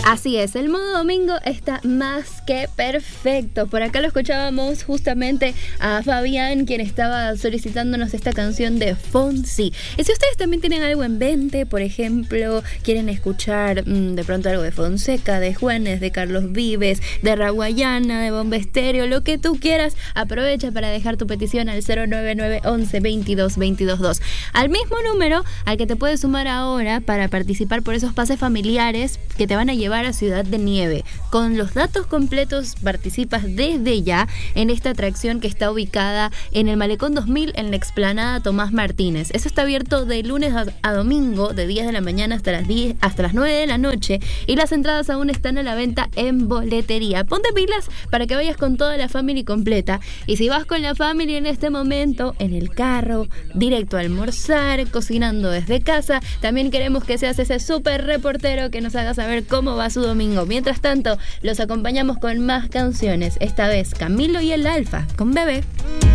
Así es, el modo domingo está más que perfecto. Por acá lo escuchábamos justamente a Fabián, quien estaba solicitándonos esta canción de Fonsi. Y si ustedes también tienen algo en mente, por ejemplo, quieren escuchar de pronto algo de Fonseca, de Juanes, de Carlos Vives, de Raguayana, de Bomba Estéreo, lo que tú quieras, aprovecha para dejar tu petición al 099 11 22 22 2. Al mismo número al que te puedes sumar ahora para participar por esos pases familiares que te van a llevar a Ciudad de Nieve. Con los datos completos participas desde ya en esta atracción que está ubicada en el Malecón 2000 en la explanada Tomás Martínez. Eso está abierto de lunes a domingo de 10 de la mañana hasta las 9 de la noche y las entradas aún están a la venta en boletería. Ponte pilas para que vayas con toda la familia completa, y si vas con la familia en este momento en el carro, directo a almorzar, cocinando desde casa, también queremos que seas ese súper reportero que nos haga saber cómo va su domingo. Mientras tanto, los acompañamos con más canciones. Esta vez Camilo y el Alfa con Bebé.